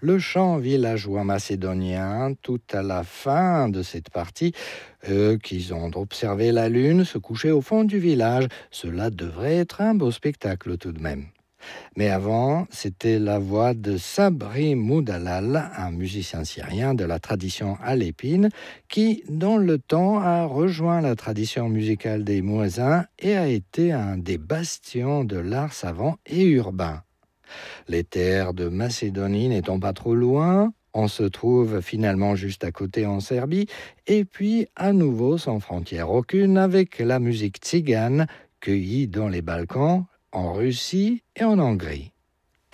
le chant villageois macédonien tout à la fin de cette partie. Eux qui ont observé la lune se coucher au fond du village, cela devrait être un beau spectacle tout de même. Mais avant, c'était la voix de Sabri Moudalal, un musicien syrien de la tradition alépine, qui, dans le temps, a rejoint la tradition musicale des Mouezins et a été un des bastions de l'art savant et urbain. Les terres de Macédonie n'étant pas trop loin, on se trouve finalement juste à côté en Serbie, et puis à nouveau sans frontière aucune avec la musique tzigane cueillie dans les Balkans, en Russie et en Hongrie.